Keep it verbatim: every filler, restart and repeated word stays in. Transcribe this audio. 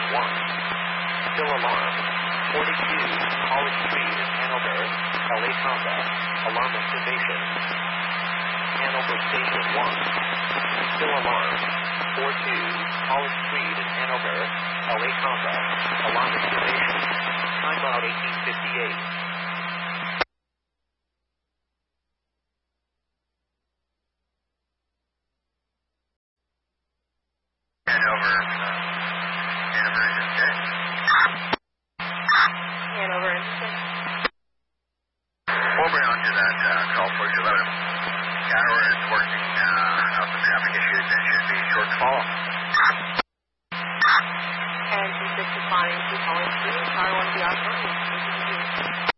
one. Still alarm. forty-two College Street in Hanover, L A Combat. Alarm activation. Hanover Station one. Still alarm. forty-two College Street in Hanover, L A Combat. Alarm activation. Timeout eighteen fifty-eight. Hanover, Hanover Interstate. Hanover Interstate. Over on to that uh, call for you. eleven. Tower is working uh, out some traffic issues and should be short to follow. And two six responding to College Street, car one be off.